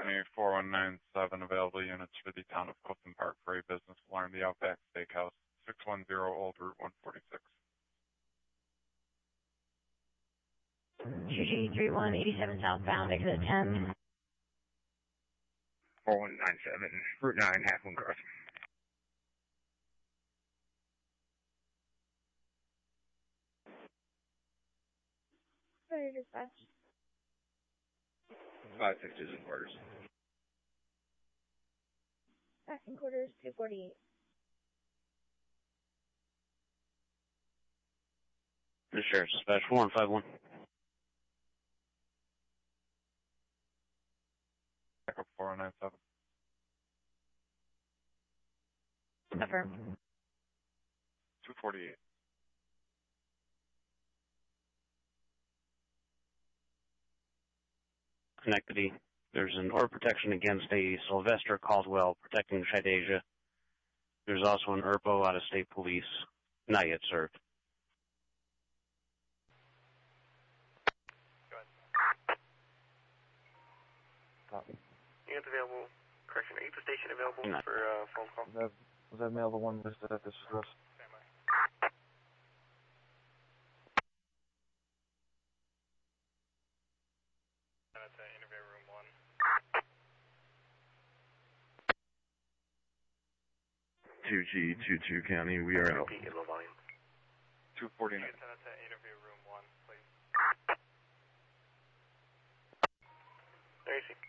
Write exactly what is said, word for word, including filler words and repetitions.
County four one nine seven, available units for the town of Clifton Park for a business alarm, the Outback Steakhouse, six one zero Old Route one forty-six. G G three one eighty-seven southbound, exit ten. four one nine seven, Route nine, Half Moon Crossing. Ready to dispatch. Five sixes and quarters. Passing quarters, two forty-eight. The Sheriff's Dispatch, four one five one. Backup four one nine seven. Affirm. two forty-eight. Schenectady. There's an order of protection against a Sylvester Caldwell protecting Shadeja. There's also an E R P O out of state police, not yet served. Go ahead. Copy. Units available. Correction, are you the station available No. for uh, phone call? Was that, was that mail the one listed at this address? Standby. That's uh, interview room one. two G two two County, we are out. Repeat, low volume. two forty-nine. Send that to interview room one, please. There you see.